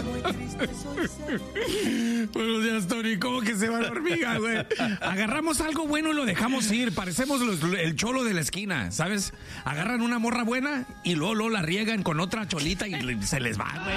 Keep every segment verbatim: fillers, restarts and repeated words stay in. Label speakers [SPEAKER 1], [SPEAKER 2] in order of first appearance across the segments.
[SPEAKER 1] Buenos días, Tony. ¿Cómo que se va la hormiga, güey? Agarramos algo bueno y lo dejamos ir. Parecemos los, el cholo de la esquina, ¿sabes? Agarran una morra buena y luego, luego la riegan con otra cholita y se les va, güey.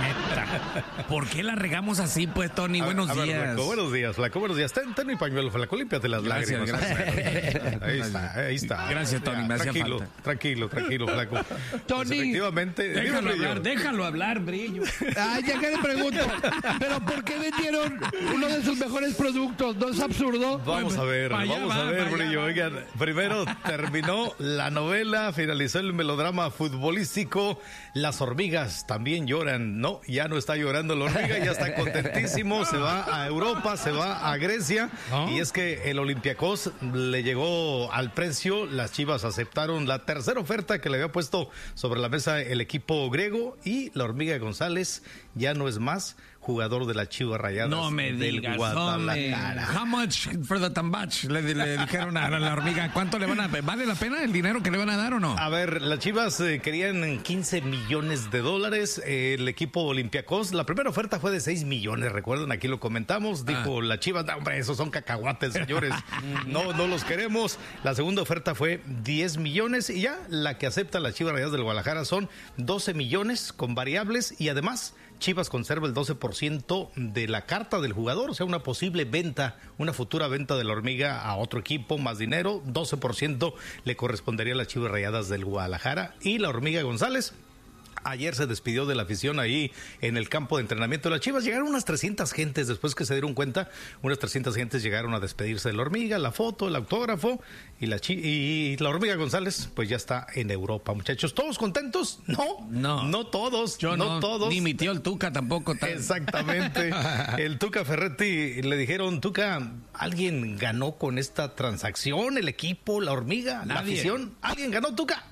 [SPEAKER 1] Neta. ¿Por qué la regamos así, pues, Tony?
[SPEAKER 2] A
[SPEAKER 1] buenos
[SPEAKER 2] ver, a ver,
[SPEAKER 1] días.
[SPEAKER 2] Flaco, buenos días, Flaco. Buenos días. Ten, ten mi pañuelo, Flaco. Límpiate las
[SPEAKER 1] Gracias,
[SPEAKER 2] lágrimas.
[SPEAKER 1] gracias.
[SPEAKER 2] Ahí está, ahí está.
[SPEAKER 1] Gracias, Tony. Me hacía
[SPEAKER 2] tranquilo,
[SPEAKER 1] falta.
[SPEAKER 2] tranquilo, tranquilo, Flaco.
[SPEAKER 3] Tony.
[SPEAKER 2] Pues efectivamente.
[SPEAKER 1] Déjalo
[SPEAKER 2] dime,
[SPEAKER 1] hablar, déjalo hablar, Brillo.
[SPEAKER 3] Ay, ya que le pregunto, ¿pero por qué vendieron uno de sus mejores productos? ¿No es absurdo?
[SPEAKER 2] Vamos a ver,
[SPEAKER 1] Vaya
[SPEAKER 2] vamos
[SPEAKER 1] va,
[SPEAKER 2] a ver,
[SPEAKER 1] vaya
[SPEAKER 2] Brillo.
[SPEAKER 1] va.
[SPEAKER 2] Oigan, primero terminó la novela, finalizó el melodrama futbolístico. Las hormigas también lloran. No, ya no está llorando la hormiga, ya está contentísimo. Se va a Europa, se va a Grecia.
[SPEAKER 1] ¿Ah?
[SPEAKER 2] Y es que el Olympiacos le llegó al precio. Las Chivas aceptaron la tercera oferta que le había puesto sobre la mesa el equipo griego. Y la hormiga González ya no es más jugador de las Chivas Rayadas.
[SPEAKER 1] No me
[SPEAKER 2] del
[SPEAKER 1] digas,
[SPEAKER 2] Guadalajara.
[SPEAKER 1] hombre. How much for the tambach? Le, le dijeron a la hormiga. ¿Cuánto le van a... ¿Vale la pena el dinero que le van a dar o no?
[SPEAKER 2] A ver, las Chivas eh, querían quince millones de dólares. Eh, el equipo Olympiacos, la primera oferta fue de seis millones, recuerdan, aquí lo comentamos. Dijo
[SPEAKER 1] Ah.
[SPEAKER 2] la Chivas, no, hombre, esos son cacahuates, señores. No, no los queremos. La segunda oferta fue diez millones y ya la que acepta las Chivas Rayadas del Guadalajara son doce millones con variables y además Chivas conserva el doce por ciento de la carta del jugador, o sea, una posible venta, una futura venta de la hormiga a otro equipo, más dinero, doce por ciento le correspondería a las Chivas Rayadas del Guadalajara. Y la hormiga González ayer se despidió de la afición ahí en el campo de entrenamiento de las Chivas. Llegaron unas trescientas gentes, después que se dieron cuenta, unas trescientas gentes llegaron a despedirse de la hormiga, la foto, el autógrafo, y la, chi y la hormiga González pues ya está en Europa, muchachos. ¿Todos contentos? No,
[SPEAKER 1] No.
[SPEAKER 2] no todos,
[SPEAKER 1] Yo
[SPEAKER 2] no,
[SPEAKER 1] no,
[SPEAKER 2] todos.
[SPEAKER 1] ni mi tío el Tuca tampoco. Tal.
[SPEAKER 2] Exactamente. El Tuca Ferretti le dijeron, Tuca, ¿alguien ganó con esta transacción? ¿El equipo, la hormiga, la
[SPEAKER 1] Nadie.
[SPEAKER 2] afición? ¿Alguien ganó, Tuca?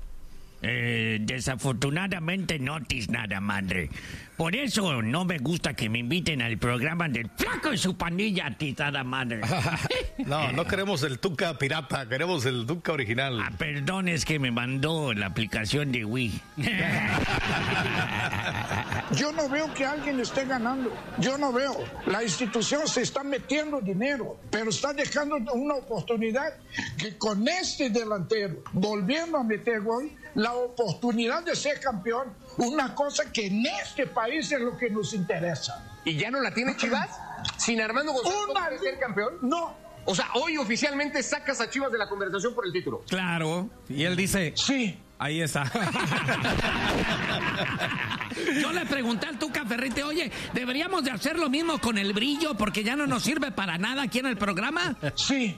[SPEAKER 4] Eh, desafortunadamente no tis nada, madre. Por eso no me gusta que me inviten al programa del Flaco y su pandilla, tizada madre.
[SPEAKER 2] No, no queremos el Tuca pirata, queremos el Tuca original.
[SPEAKER 4] Ah, perdón, es que me mandó la aplicación de Wii.
[SPEAKER 5] Yo no veo que alguien esté ganando. Yo no veo. La institución se está metiendo dinero, pero está dejando una oportunidad que con este delantero, volviendo a meter gol, la oportunidad de ser campeón, una cosa que en este país es lo que nos interesa.
[SPEAKER 6] ¿Y ya no la tiene Chivas? ¿Sin Armando González no
[SPEAKER 5] Una-
[SPEAKER 6] puede ser campeón?
[SPEAKER 5] No,
[SPEAKER 6] O sea, hoy oficialmente sacas a Chivas de la conversación por el título.
[SPEAKER 1] Claro. Y él dice,
[SPEAKER 5] sí.
[SPEAKER 1] ahí está.
[SPEAKER 4] Yo le pregunté al Tuca Ferretti, oye, ¿deberíamos de hacer lo mismo con el Brillo porque ya no nos sirve para nada aquí en el programa?
[SPEAKER 5] Sí.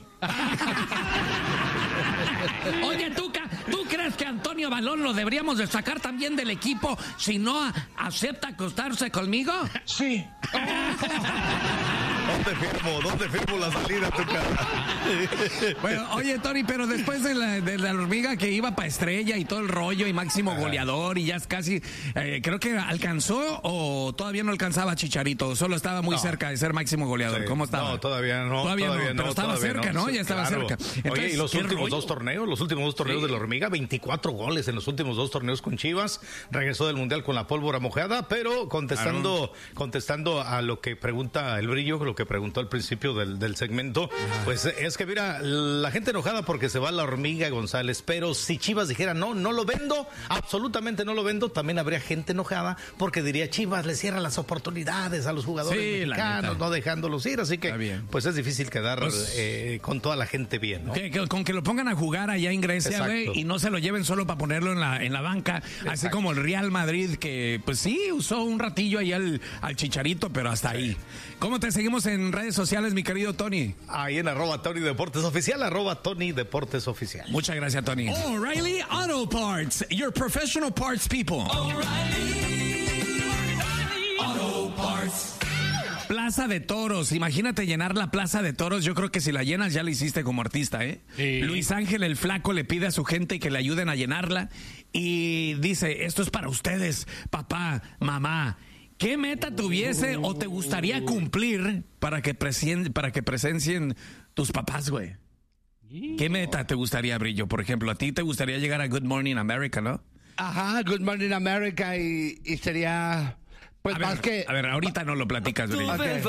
[SPEAKER 4] Oye, Tuca, ¿tú crees que Antonio Balón lo deberíamos de sacar también del equipo si no a- acepta acostarse conmigo?
[SPEAKER 5] Sí.
[SPEAKER 2] ¿Dónde firmo? ¿Dónde firmo la salida, Tuca?
[SPEAKER 1] Bueno, oye, Tony, pero después de la, de la hormiga que iba para estrella y todo el rollo y máximo goleador y ya es casi, eh, creo que alcanzó o todavía no alcanzaba a Chicharito, solo estaba muy
[SPEAKER 2] No.
[SPEAKER 1] cerca de ser máximo goleador.
[SPEAKER 2] Sí.
[SPEAKER 1] ¿Cómo estaba?
[SPEAKER 2] No, todavía no.
[SPEAKER 1] Todavía,
[SPEAKER 2] Todavía
[SPEAKER 1] no,
[SPEAKER 2] no,
[SPEAKER 1] pero estaba
[SPEAKER 2] todavía
[SPEAKER 1] cerca, ¿no?
[SPEAKER 2] Sí,
[SPEAKER 1] Ya estaba
[SPEAKER 2] claro.
[SPEAKER 1] cerca.
[SPEAKER 2] Oye,
[SPEAKER 1] Entonces,
[SPEAKER 2] y los
[SPEAKER 1] ¿qué
[SPEAKER 2] últimos
[SPEAKER 1] rollo?
[SPEAKER 2] dos torneos, los últimos dos torneos
[SPEAKER 1] Sí.
[SPEAKER 2] de la hormiga, veinticuatro goles en los últimos dos torneos con Chivas, regresó del Mundial con la pólvora mojada, pero contestando, contestando a lo que pregunta el Brillo, lo que preguntó al principio del, del segmento, pues es que mira, la gente enojada porque se va la hormiga González, pero si Chivas dijera no, no lo vendo, absolutamente no lo vendo, también habría gente enojada porque diría Chivas le cierra las oportunidades a los jugadores
[SPEAKER 1] Sí, la
[SPEAKER 2] mexicanos,
[SPEAKER 1] neta.
[SPEAKER 2] no dejándolos ir, así que
[SPEAKER 1] Está bien.
[SPEAKER 2] pues es difícil quedar
[SPEAKER 1] Pues-
[SPEAKER 2] eh, con toda la gente bien, ¿no?
[SPEAKER 1] Que- que- con que lo pongan a jugar allá en Grecia,
[SPEAKER 2] Exacto.
[SPEAKER 1] güey, y no se lo lleven solo para ponerlo en la, en la banca, así
[SPEAKER 2] Exacto.
[SPEAKER 1] como el Real Madrid, que pues sí, usó un ratillo ahí al, al Chicharito, pero hasta ahí. ¿Cómo te seguimos en redes sociales, mi querido Tony?
[SPEAKER 2] Ahí en arroba Tony Deportes Oficial, arroba Tony Deportes Oficial.
[SPEAKER 1] Muchas gracias, Tony. O'Reilly Auto Parts, your professional parts people. Plaza de Toros, imagínate llenar la Plaza de Toros, yo creo que si la llenas ya la hiciste como artista, ¿eh?
[SPEAKER 3] Sí.
[SPEAKER 1] Luis Ángel el Flaco le pide a su gente que le ayuden a llenarla y dice, esto es para ustedes, papá, mamá. ¿Qué meta tuviese o te gustaría cumplir para que, presien- para que presencien tus papás, güey? ¿Qué meta te gustaría, Brillo? Por ejemplo, a ti te gustaría llegar a Good Morning America, ¿no?
[SPEAKER 3] Ajá, Good Morning America y, y sería Pues
[SPEAKER 1] A
[SPEAKER 3] más
[SPEAKER 1] ver,
[SPEAKER 3] que...
[SPEAKER 1] a ver, ahorita no lo platicas, Brillo.
[SPEAKER 3] Ok.